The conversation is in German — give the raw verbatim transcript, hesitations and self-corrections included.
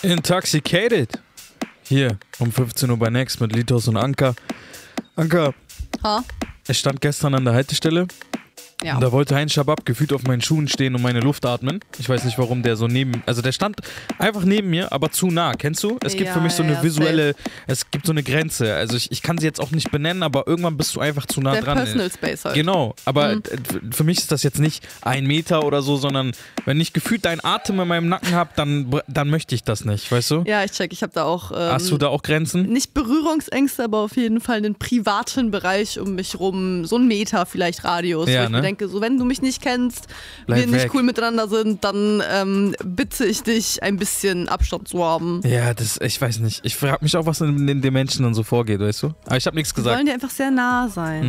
Intoxicated. Hier um fünfzehn Uhr bei Next mit Litos und Anka. Anka, ha? Ich stand gestern an der Haltestelle. Ja. Und da wollte ein Shabab gefühlt auf meinen Schuhen stehen und meine Luft atmen. Ich weiß nicht, warum der so neben... Also der stand einfach neben mir, aber zu nah. Kennst du? Es gibt ja, für mich so eine ja, visuelle... Safe. Es gibt so eine Grenze. Also ich, ich kann sie jetzt auch nicht benennen, aber irgendwann bist du einfach zu nah der dran. Personal Space halt. Genau. Aber mhm. für mich ist das jetzt nicht ein Meter oder so, sondern wenn ich gefühlt deinen Atem in meinem Nacken habe, dann, dann möchte ich das nicht. Weißt du? Ja, ich check. Ich habe da auch... Ähm, Hast du da auch Grenzen? Nicht Berührungsängste, aber auf jeden Fall einen privaten Bereich um mich rum. So ein Meter vielleicht Radius. Ja, wo ich ne? mir denke, so wenn du mich nicht kennst, Bleib wir nicht weg. cool miteinander sind, dann ähm, bitte ich dich, ein bisschen Abstand zu haben. Ja, das, ich weiß nicht. Ich frage mich auch, was in, in den Menschen dann so vorgeht, weißt du? Aber ich habe nichts Die gesagt. wollen dir einfach sehr nah sein.